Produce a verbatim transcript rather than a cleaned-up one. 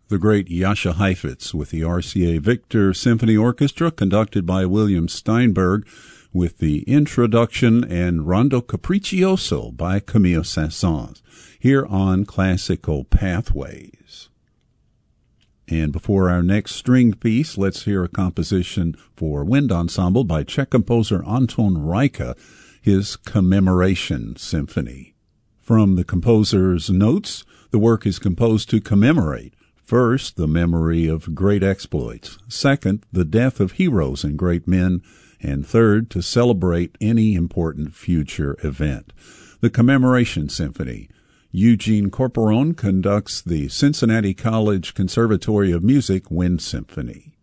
the great Jascha Heifetz with the R C A Victor Symphony Orchestra, conducted by William Steinberg, with the introduction and Rondo Capriccioso by Camille Saint-Saëns, here on Classical Pathways. And before our next string piece, let's hear a composition for wind ensemble by Czech composer Anton Reicha, his Commemoration Symphony. From the composer's notes, the work is composed to commemorate, first, the memory of great exploits, second, the death of heroes and great men, and third, to celebrate any important future event. The Commemoration Symphony. Eugene Corporon conducts the Cincinnati College Conservatory of Music Wind Symphony.